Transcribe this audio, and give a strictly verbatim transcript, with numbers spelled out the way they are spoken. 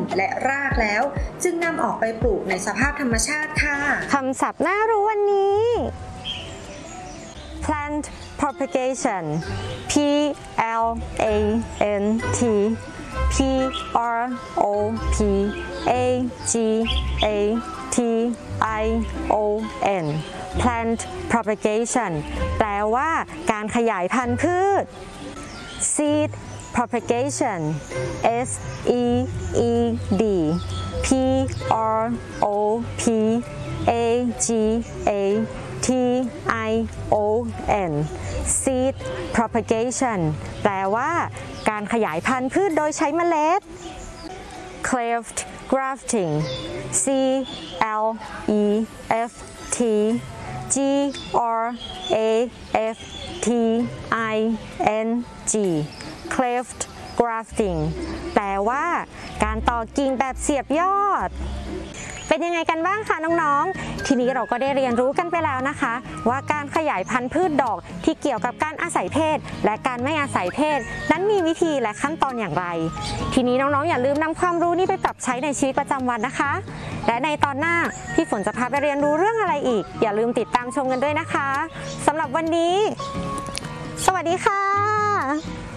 และรากแล้วจึงนำออกไปปลูกในสภาพธรรมชาติค่ะคำศัพท์น่ารู้วันนี้ plant propagation P L A N T P R O P A G A T I O N plant propagation แปลว่าการขยายพันธุ์พืช seed propagation S E E D P R O P A G A T I O N seed propagation แปลว่าการขยายพันธุ์พืชโดยใช้เมล็ด cleft grafting C L E F T G R A F T I N G cleft grafting แปลว่าการต่อกิ่งแบบเสียบยอดเป็นยังไงกันบ้างคะน้องๆทีนี้เราก็ได้เรียนรู้กันไปแล้วนะคะว่าการขยายพันธุ์พืชดอกที่เกี่ยวกับการอาศัยเพศและการไม่อาศัยเพศนั้นมีวิธีและขั้นตอนอย่างไรทีนี้น้องๆอย่าลืมนำความรู้นี้ไปปรับใช้ในชีวิตประจำวันนะคะและในตอนหน้าพี่ฝนจะพาไปเรียนรู้เรื่องอะไรอีกอย่าลืมติดตามชมกันด้วยนะคะสำหรับวันนี้สวัสดีค่ะ